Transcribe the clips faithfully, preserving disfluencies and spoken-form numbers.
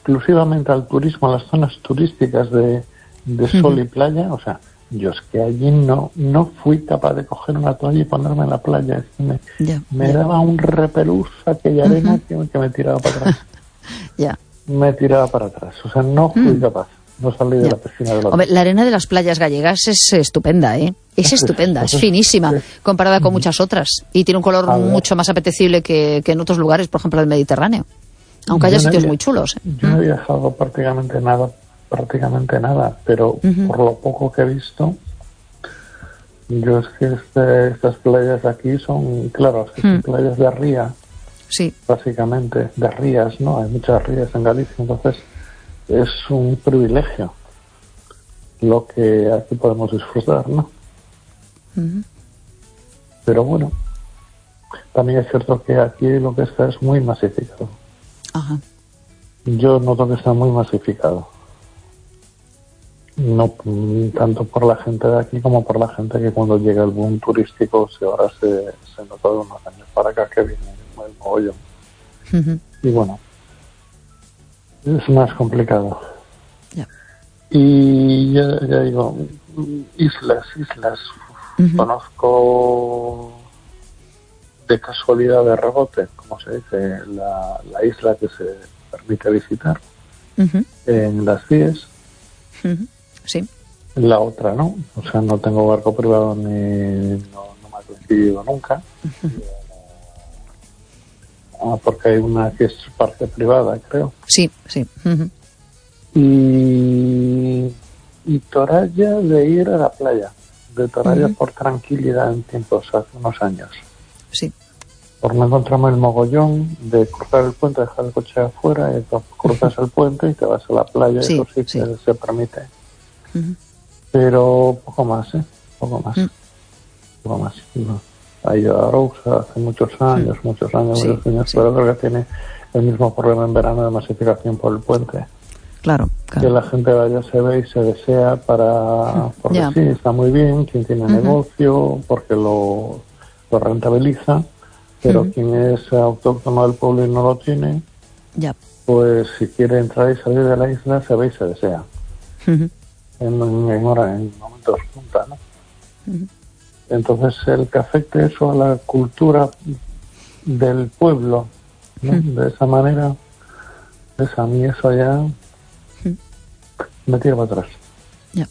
exclusivamente al turismo, a las zonas turísticas de, de sol uh-huh. y playa, o sea, yo es que allí no no fui capaz de coger una toalla y ponerme en la playa. Es que me, yeah, me yeah. daba un repelús aquella arena uh-huh. que, que me tiraba para atrás. Ya. Yeah. Me tiraba para atrás, o sea, no fui mm. capaz. No salí de yeah. la piscina de la Hombre, la arena de las playas gallegas es estupenda, ¿eh? Es estupenda, es, es finísima, es, comparada con uh-huh. muchas otras. Y tiene un color mucho más apetecible que, que en otros lugares, por ejemplo, el Mediterráneo. Aunque haya no sitios había, muy chulos. ¿eh? Yo no he viajado prácticamente nada, prácticamente nada, pero uh-huh. por lo poco que he visto, yo es que este, estas playas aquí son, claro, es que son uh-huh. playas de ría, sí. básicamente, de rías, ¿no? Hay muchas rías en Galicia, entonces es un privilegio lo que aquí podemos disfrutar, ¿no? Uh-huh. Pero bueno, también es cierto que aquí lo que está es muy masificado. Ajá. Yo noto que está muy masificado. No tanto por la gente de aquí como por la gente que cuando llega el boom turístico se ahora se, se nota de unos años para acá que viene el mogollón. Uh-huh. Y bueno, es más complicado. Yeah. Y ya, ya digo, islas, islas. Uh-huh. Conozco de casualidad, de rebote, como se dice, la, la isla que se permite visitar uh-huh. en las C I E S. Uh-huh. Sí. La otra no, o sea, no tengo barco privado ni no, no me ha coincidido nunca. Uh-huh. Ah, porque hay una que es parte privada, creo. Sí, sí. Uh-huh. Y, y Toralla de ir a la playa, de Toralla uh-huh. por tranquilidad en tiempos, hace unos años. Sí. Por no encontrarme el mogollón de cruzar el puente, dejar el coche afuera, y cruzas el puente y te vas a la playa, sí, eso sí, sí. Se, se permite. Uh-huh. Pero poco más, ¿eh? Poco más. Uh-huh. Poco más. No. Ha ido a Arousa hace muchos años, uh-huh. muchos años, sí, muchos años, sí. Pero creo que tiene el mismo problema en verano de masificación por el puente. Claro, claro. Que la gente vaya, se ve y se desea para... Porque yeah. sí, está muy bien, quien tiene uh-huh. negocio, porque lo, lo rentabiliza, pero uh-huh. quien es autóctono del pueblo y no lo tiene, yeah. pues si quiere entrar y salir de la isla, se ve y se desea. Uh-huh. En, en hora, en momentos punta, ¿no? Uh-huh. Entonces, el que afecte eso a la cultura del pueblo, ¿no? Uh-huh. De esa manera, pues a mí eso ya uh-huh. me tira para atrás. Yeah.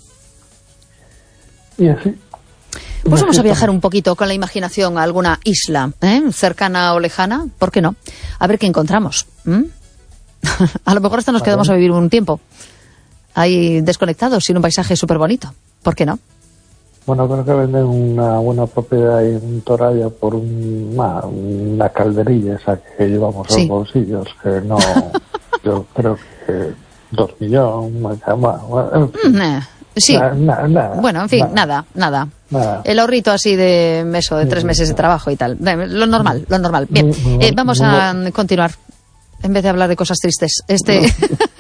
Y así. Pues vamos a viajar un poquito con la imaginación a alguna isla, ¿eh? Cercana o lejana, ¿por qué no? A ver qué encontramos. ¿Mm? A lo mejor hasta nos quedamos a vivir un tiempo ahí desconectados, sin un paisaje súper bonito. ¿Por qué no? Bueno, creo que venden una buena propiedad ahí en Toralla por un, una, una calderilla esa que llevamos sí. a los bolsillos, que no, yo creo que dos millones, bueno, en fin. Sí, nada, nada, nada, bueno, en fin, nada, nada, nada. nada. El ahorrito así de eso, de tres meses de trabajo y tal. Lo normal, lo normal. Bien, eh, vamos a continuar. En vez de hablar de cosas tristes. Este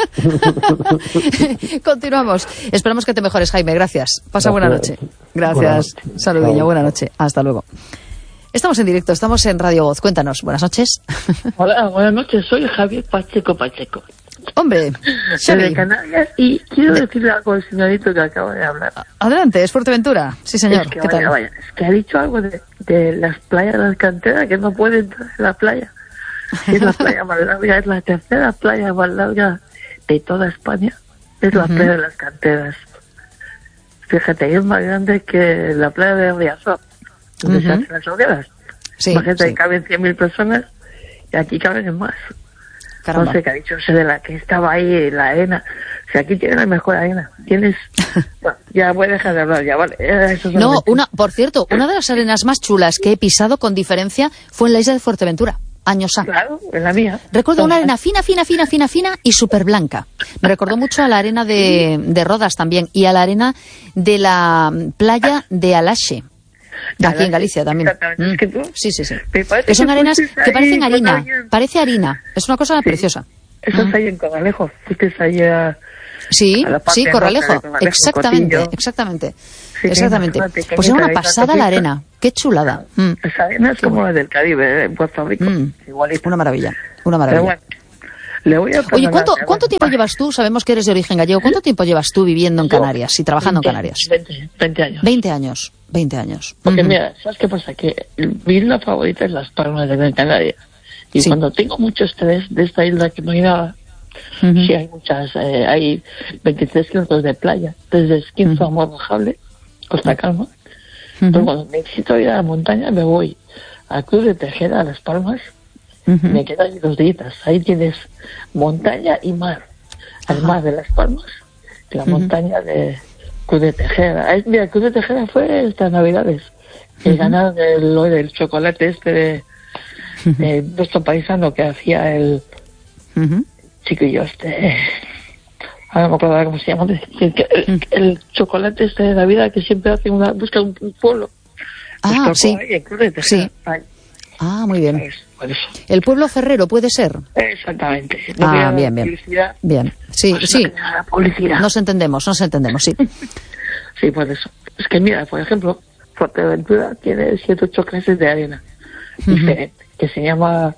Continuamos. Esperamos que te mejores, Jaime. Gracias. Pasa buena noche. Gracias. Saludillo. Buena noche. Hasta luego. Estamos en directo, estamos en Radio Voz. Cuéntanos. Buenas noches. Hola, buenas noches. Soy Javier Pacheco Pacheco. Hombre, Xavi. De Canarias, y quiero decirle algo al señorito que acaba de hablar. Adelante, es Fuerteventura. Sí, señor. Es que, ¿Qué vaya, tal? Vaya, es que ha dicho algo de, de las playas de las canteras, que no puede entrar en la playa. Es la playa más larga, es la tercera playa más larga de toda España. Es la uh-huh. playa de las canteras. Fíjate, es más grande que la playa de Riazor, donde uh-huh. se hacen las hogueras. Sí, Imagínate sí. que caben cien mil personas y aquí caben más. Caramba. No sé qué ha dicho ese de la que estaba ahí, la arena. O sea, aquí tienes la mejor arena. Tienes... Bueno, ya voy a dejar de hablar, ya, vale. Eso no, una, por cierto, una de las arenas más chulas que he pisado con diferencia fue en la isla de Fuerteventura. Años A. Claro, en la mía. Recuerdo una arena fina, fina, fina, fina, fina y súper blanca. Me recordó mucho a la arena de, de Rodas también y a la arena de la playa de Alaxe. De aquí en Galicia también. Mm. Es que tú, sí, sí, sí. Que son arenas que parecen harina. Parece harina. Es una cosa sí. preciosa. Eso es ahí en Corralejo. Fuiste ahí a... Sí, a sí, Corralejo. Corralejo. Exactamente, Cotillo. exactamente. Sí, exactamente. Pues era una pasada la arena. Qué chulada. Mm. Esa arena es Qué como bueno. la del Caribe, en Puerto Rico. Mm. Igualito. Una maravilla, una maravilla. Bueno, Le voy a Oye, ¿cuánto, ¿cuánto tiempo llevas tú? Sabemos que eres de origen gallego. ¿Cuánto tiempo llevas tú viviendo en Canarias y trabajando veinte, en Canarias? veinte, veinte años. veinte años. veinte años. Porque uh-huh. mira, ¿sabes qué pasa? Que mi isla favorita es Las Palmas de Gran Canaria. Y sí. cuando tengo mucho estrés de esta isla que no hay nada, uh-huh. sí hay muchas, eh, hay veintitrés kilómetros de playa, desde Esquinzo uh-huh. a Morrojable, Costa Calma. Uh-huh. Entonces cuando necesito ir a la montaña me voy a Cruz de Tejeda, a Las Palmas, uh-huh. y me quedo ahí dos días. Ahí tienes montaña y mar. El uh-huh. mar de Las Palmas, y la uh-huh. montaña de Cruz de Tejeda. Ahí, mira, Cruz de Tejeda fue estas navidades. Que uh-huh. ganaron el, el chocolate este de, de nuestro paisano que hacía el uh-huh. chiquillo este. Ahora no me acuerdo cómo se llama. El, el, el chocolate este de Navidad que siempre hace una, busca un, un pueblo. Ah, pues sí. Ahí, Cruz de Tejeda. Sí. Ahí. Ah, muy bien. Pues, por eso. El pueblo ferrero puede ser. Exactamente. No ah, bien, bien. Bien. Sí, pues sí. La publicidad. Nos entendemos, nos entendemos, sí. Sí, por eso. Es que mira, por ejemplo, Fuerteventura tiene siete ocho clases de arena uh-huh. diferentes, que se llama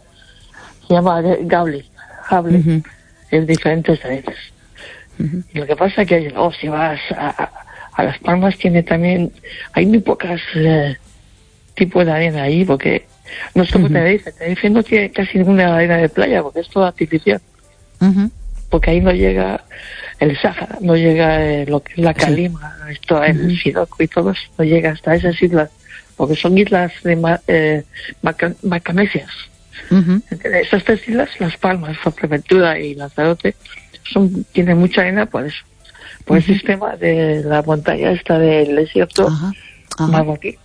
se llama Gable, Gable uh-huh. en diferentes arenas. Uh-huh. Y lo que pasa es que oh, si vas a, a, a Las Palmas tiene también, hay muy pocas eh, tipos de arena ahí, porque no es como uh-huh. Tenerife, Tenerife no tiene casi ninguna arena de playa, porque es todo artificial. Uh-huh. Porque ahí no llega el Sáhara, no llega eh, lo que es la Calima, sí. esto, el uh-huh. Siroco y todo eso, no llega hasta esas islas, porque son islas de ma, eh, maca, macanesias. Uh-huh. Esas tres islas, Las Palmas, Fuerteventura y Lanzarote, son, tienen mucha arena por eso, por uh-huh. el sistema de la montaña esta del desierto uh-huh. uh-huh. marroquí,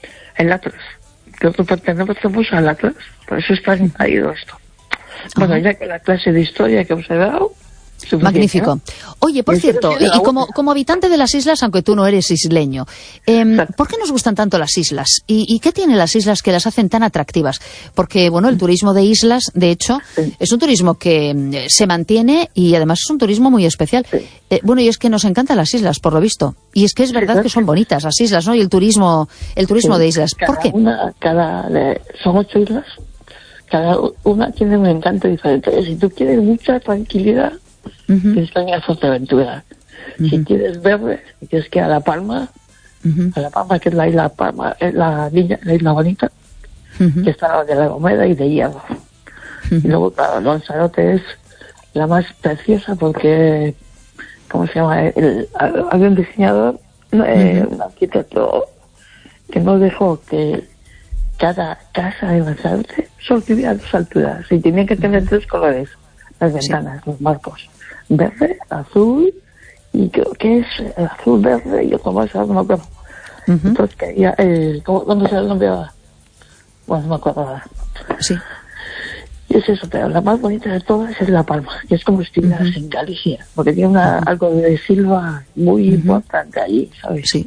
el Atlas, que otro pertenecemos al Atlas, por eso está ahí todo esto. Bueno, uh-huh. ya que la clase de historia que hemos dado. Magnífico. ¿No? Oye, por cierto, y, y como, como habitante de las islas, aunque tú no eres isleño, eh, ¿por qué nos gustan tanto las islas? ¿Y, ¿Y qué tienen las islas que las hacen tan atractivas? Porque, bueno, el turismo de islas, de hecho, sí. es un turismo que eh, se mantiene y además es un turismo muy especial. Sí. Eh, bueno, y es que nos encantan las islas, por lo visto. Y es que es verdad sí, que son bonitas las islas, ¿no? Y el turismo, el turismo sí. de islas. ¿Por cada qué? Una, cada, son ocho islas. Cada una tiene un encanto diferente. Si tú quieres mucha tranquilidad, uh-huh. tienes que ir a Fuerteventura. Uh-huh. Si quieres verde, tienes que ir a La Palma, uh-huh. a La Palma, que es la isla Palma, es la niña, la isla bonita, uh-huh. que está de La Gomera y de Hierro. Uh-huh. Y luego, claro, Lanzarote es la más preciosa porque, ¿cómo se llama? El, había un diseñador, eh, uh-huh. un arquitecto, que nos dejó que cada casa de Lanzarote solo vivía a dos alturas y tenían que tener tres colores, las ventanas, sí. los marcos, verde, azul y creo que es azul, verde y otro más, no me acuerdo. Uh-huh. Entonces quería, eh, ¿cómo, ¿dónde se el nombre ahora? Bueno, no me acuerdo ahora. Sí. Y es eso, pero la más bonita de todas es La Palma, que es como si estuvieras uh-huh. en Galicia, porque tiene una, uh-huh. algo de silva muy uh-huh. importante allí, ¿sabes? Sí.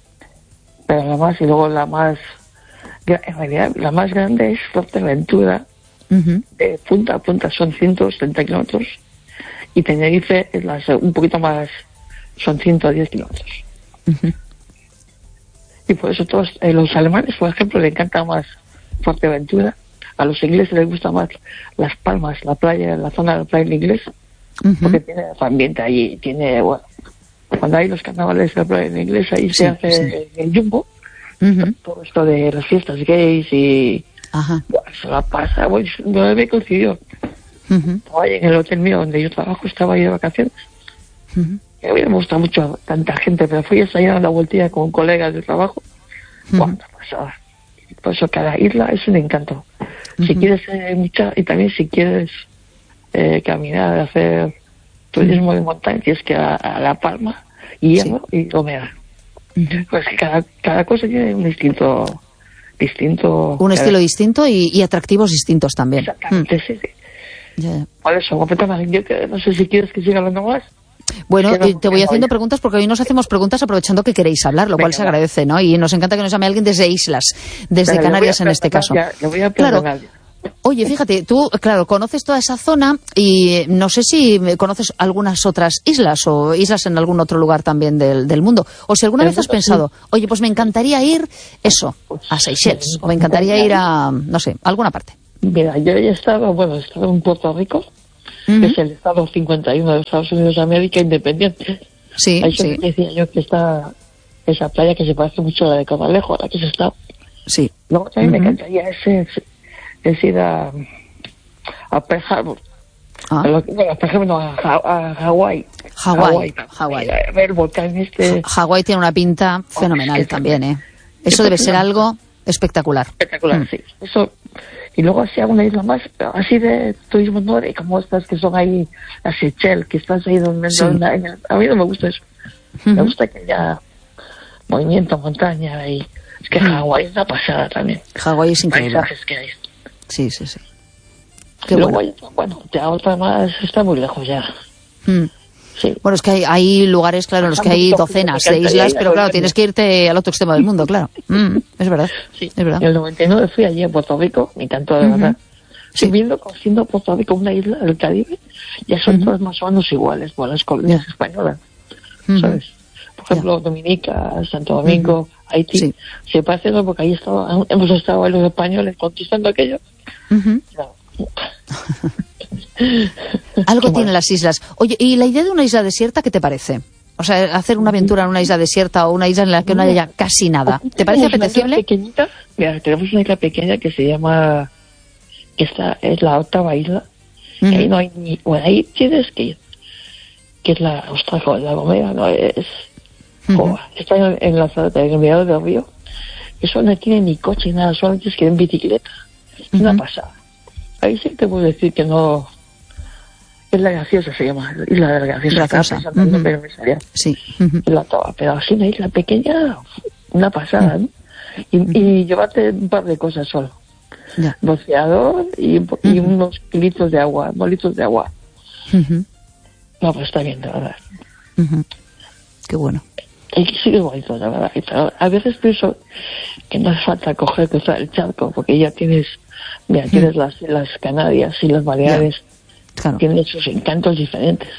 Pero la más, y luego la más, en realidad, la más grande es Fuerteventura, uh-huh. de punta a punta son ciento treinta kilómetros, y Tenerife es la, un poquito más, son ciento diez kilómetros. Uh-huh. Y por eso todos, eh, los alemanes, por ejemplo, le encanta más Fuerteventura, a los ingleses les gusta más Las Palmas, la playa, la zona de la playa en inglés, uh-huh. porque tiene ambiente allí, tiene, bueno, cuando hay los carnavales de la playa en inglés, ahí sí, se hace sí. el jumbo, uh-huh. todo esto de las fiestas gays y Ajá. Bueno, se la pasa, bueno, no me coincidió. Uh-huh. Estaba ahí en el hotel mío donde yo trabajo, estaba ahí de vacaciones. Uh-huh. Y a mí me gusta mucho tanta gente, pero fui a salir a la vueltilla con colegas de trabajo. Uh-huh. Bueno, pues, por eso cada isla es un encanto. Uh-huh. Si quieres eh, mucha, y también si quieres eh, caminar, hacer turismo uh-huh. de montaña, tienes que ir a, a La Palma, Hierro sí. y Gomera. Uh-huh. Pues que cada, cada cosa tiene un distinto... distinto un estilo eh, distinto y, y atractivos distintos también. Exactamente, mm. sí, sí. Yeah. Por eso, yo que, no sé si quieres que siga hablando más. Bueno, te, te voy haciendo preguntas porque hoy nos hacemos preguntas aprovechando que queréis hablar, lo Venga, cual se agradece, ¿no? Y nos encanta que nos llame alguien desde islas, desde Venga, Canarias en este caso. Ya, le voy a claro. Oye, fíjate, tú, claro, conoces toda esa zona y no sé si conoces algunas otras islas o islas en algún otro lugar también del, del mundo. O si alguna vez has pensado, oye, pues me encantaría ir, eso, a Seychelles, o me encantaría ir a, no sé, a alguna parte. Mira, yo ya he estado, bueno, he estado en Puerto Rico, uh-huh. que es el estado cincuenta y uno de Estados Unidos de América, independiente. Sí, Ahí sí. decía yo que está esa playa que se parece mucho a la de Corralejo, a la que se está. Sí. Luego también uh-huh. me encantaría ese, es ir a, a Pearl Harbor. Ah. A lo, bueno, por ejemplo, a, a, a Hawái. Hawái. Hawái. A ver el volcán este. Hawái tiene una pinta fenomenal oh, también, ¿eh? Eso debe ser algo espectacular. Espectacular, mm. sí. Eso. Y luego así alguna isla más, así de turismo nórdico, como estas que son ahí, las Seychelles, que estás ahí donde... Sí. En el, a mí no me gusta eso. Uh-huh. Me gusta que haya movimiento, montaña y... Es que Hawái es una pasada también. Hawái es increíble. Paisajes que hay. Sí, sí, sí. Qué luego bueno. Hay, bueno, ya otra más está muy lejos ya. Mm. Sí. Bueno, es que hay, hay lugares, claro, en los que hay docenas de islas, pero claro, tienes que irte al otro extremo del mundo, claro. Mm, es verdad, sí. es verdad. En el noventa y nueve fui allí a Puerto Rico, me encantó de uh-huh. verdad. Sí. Y viendo, siendo Puerto Rico una isla del Caribe, ya son uh-huh. todas más o menos iguales, por las colonias yeah. españolas, uh-huh. ¿sabes? Por ejemplo, yeah. Dominica, Santo Domingo, uh-huh. Haití, sí. se parece, ¿no? Porque ahí estaba, hemos estado los españoles conquistando aquello. Uh-huh. Claro. Algo tienen las islas. Oye, ¿y la idea de una isla desierta qué te parece? O sea, hacer una aventura en una isla desierta o una isla en la que no haya casi nada. ¿Te parece apetecible? Una isla pequeñita, mira, tenemos una isla pequeña que se llama, que esta es la octava isla, uh-huh. que ahí no hay ni, bueno, ahí tienes que ir, que es la, ostras, la Gomera, no es, uh-huh. oh, está en, en la en el mirador del río, eso no tiene ni coche ni nada, solamente es que en bicicleta, es uh-huh. una pasada. Ahí sí te puedo decir que no... Es la graciosa, se llama. Isla de la graciosa. graciosa. Uh-huh. Pero me salía. Sí. Uh-huh. La toba. Pero así una isla pequeña, una pasada, ¿no? Y, uh-huh. y llevarte un par de cosas solo. Yeah. Boceador y, y uh-huh. unos kilitos de agua, bolitos de agua. Uh-huh. No, pues está bien, de verdad. Uh-huh. Qué bueno. Y sí que es bonito, la verdad. Pero a veces pienso que no hace falta coger, cruzar el charco, porque ya tienes... Mira, tienes uh-huh. las, las Canarias y las Baleares, yeah. claro. tienen sus encantos diferentes.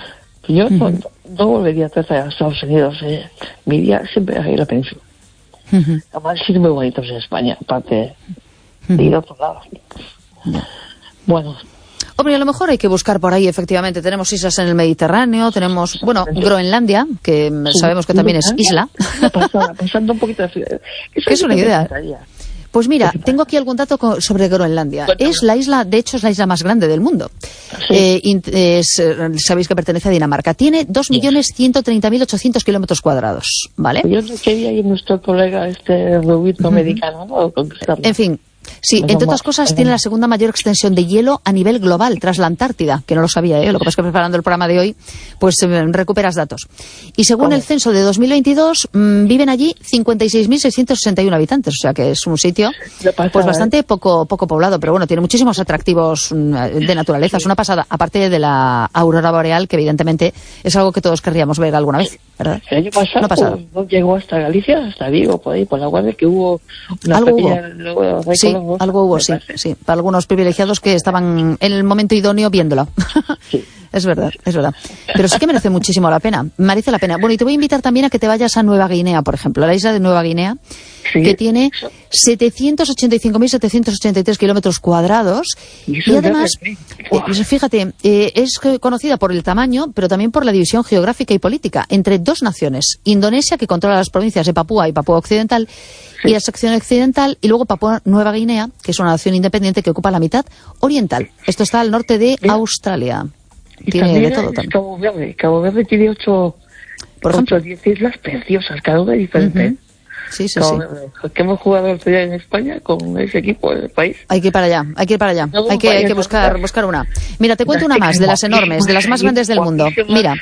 Yo uh-huh. no, no volvería a tratar a Estados Unidos, eh. mi iría siempre a ir a la península. Uh-huh. Además, sí, muy bonitos en España, aparte uh-huh. de ir a otro lado. Uh-huh. Bueno. Hombre, a lo mejor hay que buscar por ahí, efectivamente. Tenemos islas en el Mediterráneo, tenemos, bueno, Groenlandia, que sí, sabemos que también es isla. Pasada, pensando un poquito de... ¿Qué es una idea? Pues mira, tengo aquí algún dato sobre Groenlandia. Es la isla, de hecho, es la isla más grande del mundo. Sí. Eh, es, sabéis que pertenece a Dinamarca. Tiene dos millones ciento treinta mil ochocientos kilómetros cuadrados, ¿vale? Yo no quería ir nuestro colega, este rubito uh-huh. americano, ¿no? En fin. Sí, entre otras cosas, tiene la segunda mayor extensión de hielo a nivel global, tras la Antártida, que no lo sabía, ¿eh? Lo que pasa es que preparando el programa de hoy, pues eh, recuperas datos. Y según ¿Cómo? el censo de dos mil veintidós, mmm, viven allí cincuenta y seis mil seiscientos sesenta y uno habitantes, o sea que es un sitio pasada, pues bastante ¿eh? poco poco poblado, pero bueno, tiene muchísimos atractivos mmm, de naturaleza, sí. es una pasada, aparte de la aurora boreal, que evidentemente es algo que todos querríamos ver alguna vez, ¿verdad? El año pasado, no, pasado. no llegó hasta Galicia, hasta Vigo, por ahí, por la Guardia, que hubo una ¿Algo pequeña... Hubo? Luego, sí, algo hubo, sí, sí, para algunos privilegiados que estaban en el momento idóneo viéndola. Sí. Es verdad, es verdad. Pero sí que merece muchísimo la pena, merece la pena. Bueno, y te voy a invitar también a que te vayas a Nueva Guinea, por ejemplo, la isla de Nueva Guinea, sí. que tiene setecientos ochenta y cinco mil setecientos ochenta y tres kilómetros cuadrados y, y además, eh, fíjate, eh, es conocida por el tamaño, pero también por la división geográfica y política entre dos naciones, Indonesia, que controla las provincias de Papúa y Papúa Occidental, sí. y la sección occidental, y luego Papúa Nueva Guinea, que es una nación independiente que ocupa la mitad oriental. Esto está al norte de Bien. Australia. Y tiene también de todo también. Cabo Verde. Cabo Verde tiene ocho, por ejemplo, ocho, diez islas preciosas, cada una diferente. Uh-huh. Sí, sí, Cabo sí. Verde. Que hemos jugado el otro día en España con ese equipo del país. Hay que ir para allá, hay que ir para allá. No, hay que, hay que buscar, buscar una. Mira, te cuento una más, de las enormes, de las más grandes del mundo. Mira.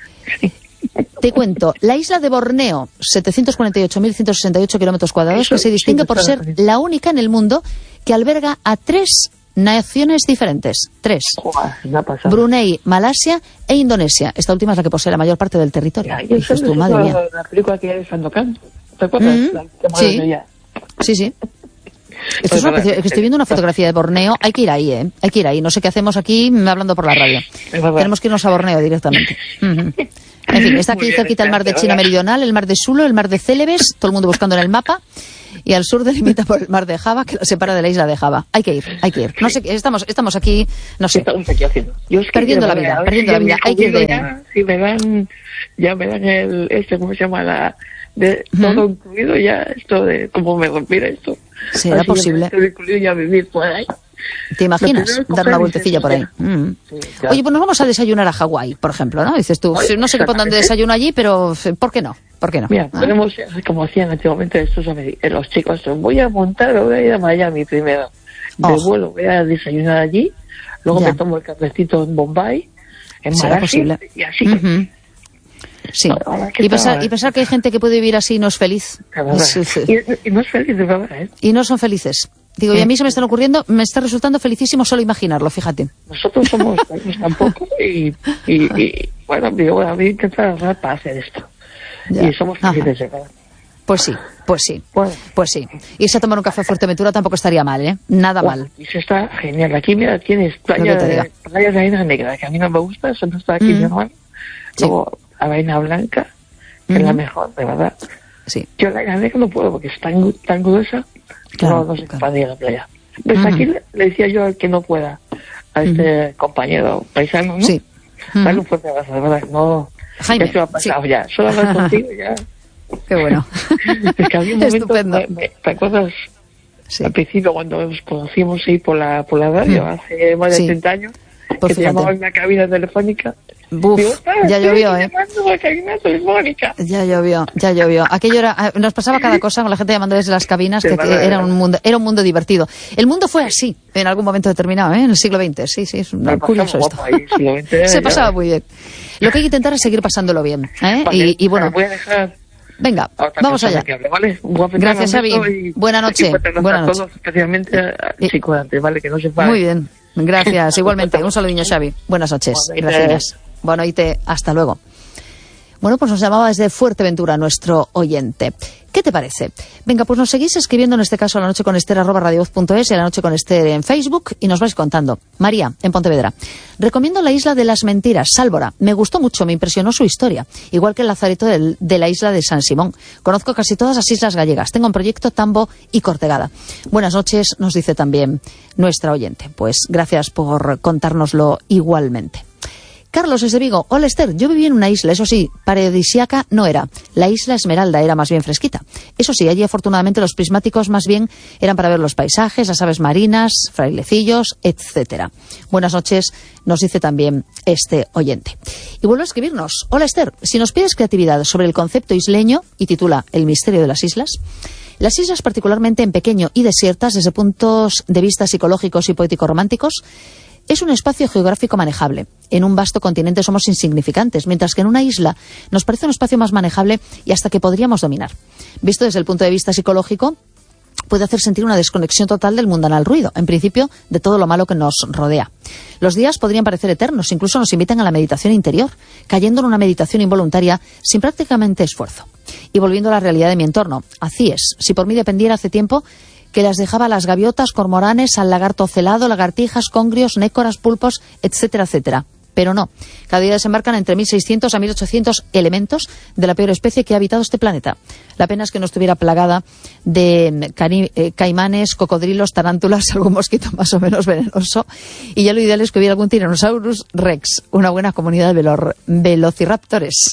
Te cuento, la isla de Borneo, setecientos cuarenta y ocho mil ciento sesenta y ocho kilómetros cuadrados, que se distingue por ser la única en el mundo que alberga a tres naciones diferentes. Tres. Brunei, Malasia e Indonesia. Esta última es la que posee la mayor parte del territorio. Ya, dices tú, madre mía. La película que hay de Sandokan. ¿Te acuerdas? Mm-hmm. La, sí. sí, sí. Esto es una, que estoy viendo una fotografía de Borneo. Hay que ir ahí, ¿eh? Hay que ir ahí. No sé qué hacemos aquí hablando por la radio. Tenemos que irnos a Borneo directamente. Uh-huh. En fin, está aquí cerquita el mar de China Meridional, el mar de Sulu, el mar de Célebes, todo el mundo buscando en el mapa. y al sur delimita por el mar de Java, que lo separa de la isla de Java. Hay que ir, hay que ir. No sé, estamos, estamos aquí, no sé, estamos aquí haciendo. Yo es que perdiendo la vida, perdiendo la vida. Hay que ir de... ya, si me dan, ya me dan el, este, ¿cómo se llama? La, de todo uh-huh. incluido ya, esto de cómo me golpea esto. ¿Será así posible? Ya me incluido ya vivir por ahí. ¿Te imaginas dar una vueltecilla por ahí? Mm. Sí, claro. Oye, pues nos vamos a desayunar a Hawái, por ejemplo, ¿no? Dices tú, Oye, no sé qué pondrán de desayuno allí, pero ¿por qué no? ¿Por qué no? Mira, ¿Ah? podemos, como hacían antiguamente estos los chicos, voy a montar, voy a ir a Miami primero. De oh. vuelo, voy a desayunar allí, luego ya. me tomo el cafecito en Bombay, en Malasia, y así. Uh-huh. Sí, y pensar, y pensar que hay gente que puede vivir así y no es feliz. Es, es, y, y no es feliz, de verdad, ¿eh? Y no son felices. Digo, sí. y a mí se me están ocurriendo, me está resultando felicísimo solo imaginarlo, fíjate. Nosotros somos felices tampoco y, y, y, bueno, digo, a mí intentar para hacer esto. Ya. Y somos felices de verdad. Pues sí, pues sí, bueno. pues sí. Irse a tomar un café a Fuerteventura tampoco estaría mal, ¿eh? Nada bueno, mal. Y eso está genial. Aquí, mira, tienes playa de, playa de arena negra, que a mí no me gusta, eso no está aquí, mm. mi hermano. Luego, sí. la arena blanca, que mm. es la mejor, de verdad. Sí. Yo la arena negra no puedo porque es tan, tan gruesa. Claro, no, no se claro. puede ir a la playa. Pues uh-huh. aquí le, le decía yo al que no pueda, a este uh-huh. compañero paisano, ¿no? Sí. Uh-huh. Dale un fuerte abrazo, de verdad. No, Jaime, ya se me ha pasado sí. ya. Solo hablar contigo ya. Qué bueno. Es que había un momento, Estupendo. me, me, ¿te acuerdas? Sí. Al principio, cuando nos conocimos ahí por la, por la radio, uh-huh. hace más de sí. treinta años, Por que te llamaba en una cabina telefónica. Buf, Digo, ya llovió, ¿eh? Ya llovió, ya llovió. Aquello era, nos pasaba cada cosa con la gente llamando desde las cabinas, que, que era un mundo, era un mundo divertido. El mundo fue así, en algún momento determinado, ¿eh? En el siglo veinte, sí, sí, es una, curioso esto. Ahí, veinte, Se pasaba muy bien. Lo que hay que intentar es seguir pasándolo bien, ¿eh? Vale, y, y bueno, voy a dejar venga, vamos allá. Hable, ¿vale? Gracias, Xavi. Buena noche. Buena noche. Todos, especialmente a psicoantes, ¿vale? Que no se pare. Muy bien. Gracias, igualmente. Un saludinho, Xavi. Buenas noches. Gracias. Bueno, y te, hasta luego. Bueno, pues nos llamaba desde Fuerteventura nuestro oyente. ¿Qué te parece? Venga, pues nos seguís escribiendo, en este caso a la noche con Esther arroba radiovoz punto es y a la noche con Esther en Facebook, y nos vais contando. María, en Pontevedra. Recomiendo la Isla de las Mentiras, Sálvora. Me gustó mucho, me impresionó su historia. Igual que el lazareto del, de la isla de San Simón. Conozco casi todas las islas gallegas. Tengo un proyecto Tambo y Cortegada. Buenas noches, nos dice también nuestra oyente. Pues gracias por contárnoslo igualmente. Carlos es de Vigo. Hola, Esther, yo viví en una isla, eso sí, paradisíaca no era. La isla Esmeralda era más bien fresquita. Eso sí, allí afortunadamente los prismáticos más bien eran para ver los paisajes, las aves marinas, frailecillos, etcétera. Buenas noches, nos dice también este oyente. Y vuelve a escribirnos. Hola, Esther, si nos pides creatividad sobre el concepto isleño, y titula El misterio de las islas, las islas, particularmente en pequeño y desiertas, desde puntos de vista psicológicos y poético-románticos, es un espacio geográfico manejable. En un vasto continente somos insignificantes, mientras que en una isla nos parece un espacio más manejable y hasta que podríamos dominar. Visto desde el punto de vista psicológico, puede hacer sentir una desconexión total del mundanal ruido, en principio de todo lo malo que nos rodea. Los días podrían parecer eternos, incluso nos invitan a la meditación interior, cayendo en una meditación involuntaria sin prácticamente esfuerzo. Y volviendo a la realidad de mi entorno, así es. Si por mí dependiera, hace tiempo que las dejaba las gaviotas, cormoranes, al lagarto celado, lagartijas, congrios, nécoras, pulpos, etcétera, etcétera. Pero no. Cada día desembarcan entre mil seiscientos a mil ochocientos elementos de la peor especie que ha habitado este planeta. La pena es que no estuviera plagada de cani- eh, caimanes, cocodrilos, tarántulas, algún mosquito más o menos venenoso. Y ya lo ideal es que hubiera algún Tyrannosaurus Rex, una buena comunidad de velor- velociraptores.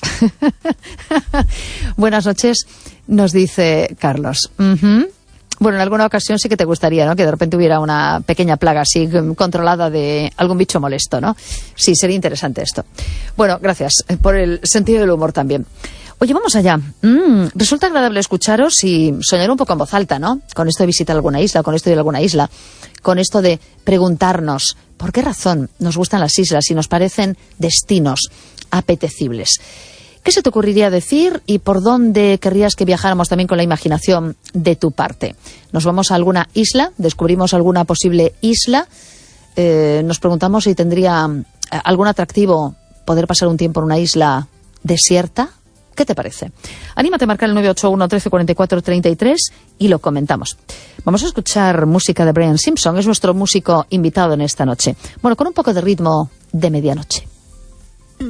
Buenas noches, nos dice Carlos. Uh-huh. Bueno, en alguna ocasión sí que te gustaría, ¿no?, que de repente hubiera una pequeña plaga así controlada de algún bicho molesto, ¿no? Sí, sería interesante esto. Bueno, gracias por el sentido del humor también. Oye, vamos allá. Mm, resulta agradable escucharos y soñar un poco en voz alta, ¿no? Con esto de visitar alguna isla, con esto de ir a alguna isla, con esto de preguntarnos por qué razón nos gustan las islas y nos parecen destinos apetecibles. ¿Qué se te ocurriría decir y por dónde querrías que viajáramos también con la imaginación de tu parte? ¿Nos vamos a alguna isla? ¿Descubrimos alguna posible isla? Eh, nos preguntamos si tendría algún atractivo poder pasar un tiempo en una isla desierta. ¿Qué te parece? Anímate a marcar el nueve ocho uno, trece, cuarenta y cuatro, treinta y tres y lo comentamos. Vamos a escuchar música de Brian Simpson, es nuestro músico invitado en esta noche. Bueno, con un poco de ritmo de medianoche.